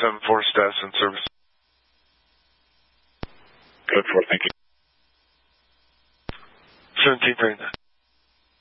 7-4 status and service. Code 4, thank you. 1739.